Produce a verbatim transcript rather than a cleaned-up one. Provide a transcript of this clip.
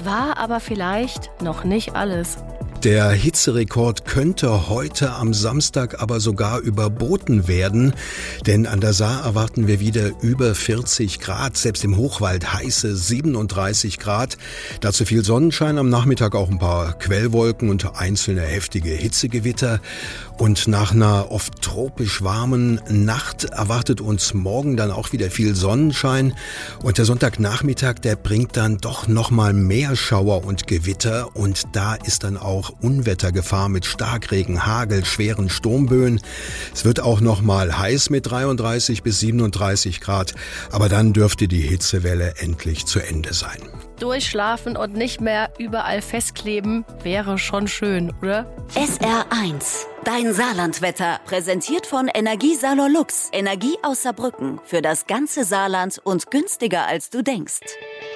Das war aber vielleicht noch nicht alles. Der Hitzerekord könnte heute am Samstag aber sogar überboten werden, denn an der Saar erwarten wir wieder über vierzig Grad, selbst im Hochwald heiße siebenunddreißig Grad. Dazu viel Sonnenschein, am Nachmittag auch ein paar Quellwolken und einzelne heftige Hitzegewitter. Und nach einer oft tropisch warmen Nacht erwartet uns morgen dann auch wieder viel Sonnenschein. Und der Sonntagnachmittag, der bringt dann doch nochmal mehr Schauer und Gewitter. Und da ist dann auch Unwettergefahr mit Starkregen, Hagel, schweren Sturmböen. Es wird auch nochmal heiß mit dreiunddreißig bis siebenunddreißig Grad. Aber dann dürfte die Hitzewelle endlich zu Ende sein. Durchschlafen und nicht mehr überall festkleben wäre schon schön, oder? S R eins, dein Saarlandwetter, präsentiert von Energie Salor Lux. Energie aus Saarbrücken für das ganze Saarland und günstiger als du denkst.